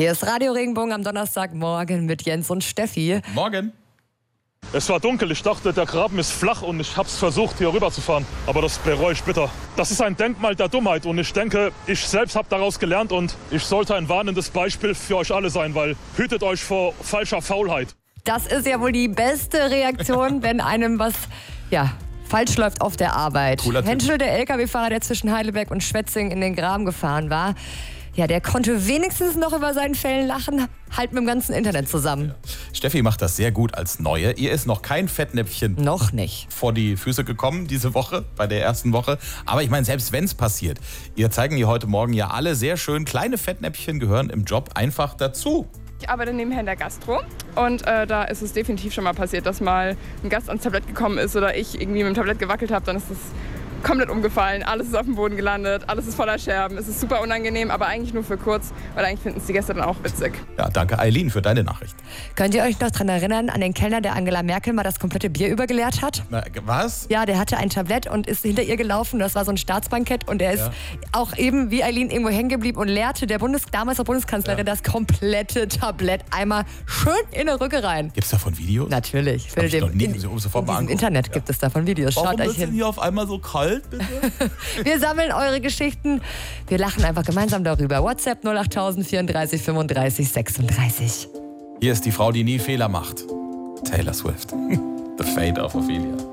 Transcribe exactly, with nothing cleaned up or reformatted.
Hier ist Radio Regenbogen am Donnerstagmorgen mit Jens und Steffi. Morgen. Es war dunkel, ich dachte, der Graben ist flach und ich hab's versucht, hier rüber zu fahren. Aber das bereue ich bitter. Das ist ein Denkmal der Dummheit und ich denke, ich selbst habe daraus gelernt und ich sollte ein warnendes Beispiel für euch alle sein, weil hütet euch vor falscher Faulheit. Das ist ja wohl die beste Reaktion, wenn einem was, ja, falsch läuft auf der Arbeit. Henschel, der L K W-Fahrer, der zwischen Heidelberg und Schwetzing in den Graben gefahren war, ja, der konnte wenigstens noch über seinen Fällen lachen, halt mit dem ganzen Internet zusammen. Ja. Steffi macht das sehr gut als Neue. Ihr ist noch kein Fettnäpfchen noch nicht vor die Füße gekommen diese Woche, bei der ersten Woche. Aber ich meine, selbst wenn es passiert, ihr zeigen ihr heute Morgen ja alle sehr schön, kleine Fettnäpfchen gehören im Job einfach dazu. Ich arbeite nebenher in der Gastro und äh, da ist es definitiv schon mal passiert, dass mal ein Gast ans Tablett gekommen ist oder ich irgendwie mit dem Tablett gewackelt habe, dann ist das komplett umgefallen, alles ist auf dem Boden gelandet, alles ist voller Scherben, es ist super unangenehm, aber eigentlich nur für kurz, weil eigentlich finden es die Gäste dann auch witzig. Ja, danke Eileen für deine Nachricht. Könnt ihr euch noch daran erinnern, an den Kellner, der Angela Merkel mal das komplette Bier übergeleert hat? Na, was? Ja, der hatte ein Tablett und ist hinter ihr gelaufen, das war so ein Staatsbankett und er ist Ja. auch eben wie Eileen irgendwo hängen geblieben und leerte der Bundes damals auch Bundeskanzlerin Ja. das komplette Tablett einmal schön in die Rücke rein. Gibt's davon Videos? Natürlich. Hab ich dem, noch nie, in, muss ich sofort in mal diesem angucken. Internet Ja. gibt es davon Videos. Schaut Warum euch ist denn hin. hier auf einmal so kalt, bitte? Wir sammeln eure Geschichten. Wir lachen einfach gemeinsam darüber. WhatsApp null acht null null vierunddreißig fünfunddreißig sechsunddreißig. Hier ist die Frau, die nie Fehler macht. Taylor Swift. The Fate of Ophelia.